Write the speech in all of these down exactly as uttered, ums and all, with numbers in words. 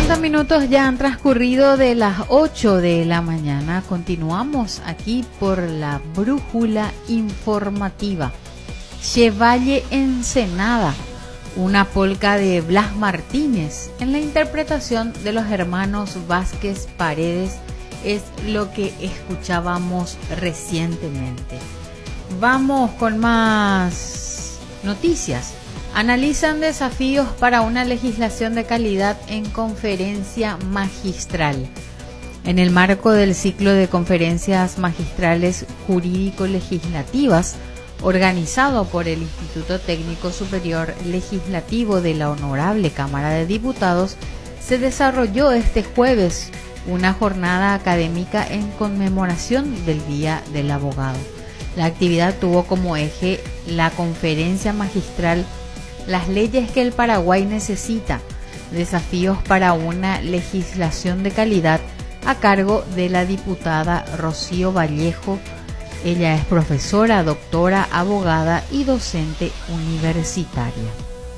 cuarenta minutos ya han transcurrido de las ocho de la mañana. Continuamos aquí por la brújula informativa. Chevalle Ensenada, una polca de Blas Martínez, en la interpretación de los hermanos Vázquez Paredes, es lo que escuchábamos recientemente. Vamos con más noticias. Analizan desafíos para una legislación de calidad en conferencia magistral. En el marco del ciclo de conferencias magistrales jurídico-legislativas, organizado por el Instituto Técnico Superior Legislativo de la Honorable Cámara de Diputados, se desarrolló este jueves una jornada académica en conmemoración del Día del Abogado. La actividad tuvo como eje la conferencia magistral Las leyes que el Paraguay necesita, desafíos para una legislación de calidad, a cargo de la diputada Rocío Vallejo. Ella es profesora, doctora, abogada y docente universitaria.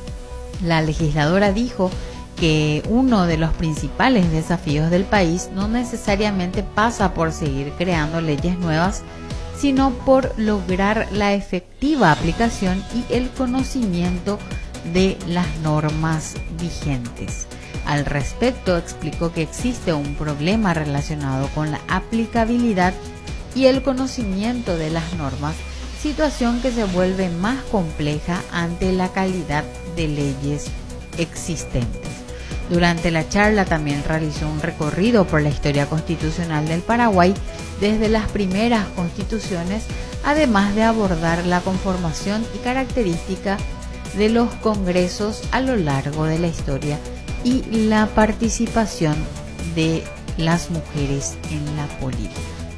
La legisladora dijo que uno de los principales desafíos del país no necesariamente pasa por seguir creando leyes nuevas, sino por lograr la efectiva aplicación y el conocimiento de las normas vigentes. Al respecto, explicó que existe un problema relacionado con la aplicabilidad y el conocimiento de las normas, situación que se vuelve más compleja ante la calidad de leyes existentes. Durante la charla también realizó un recorrido por la historia constitucional del Paraguay desde las primeras constituciones, además de abordar la conformación y característica de los congresos a lo largo de la historia y la participación de las mujeres en la política.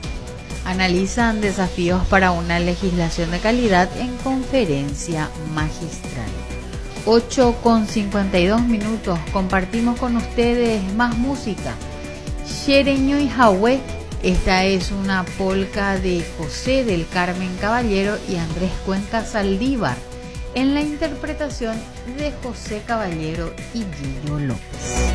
Analizan desafíos para una legislación de calidad en conferencia magistral. ocho con cincuenta y dos minutos, compartimos con ustedes más música. Xereño y Jahue, esta es una polca de José del Carmen Caballero y Andrés Cuenca Saldívar, en la interpretación de José Caballero y Guillo López.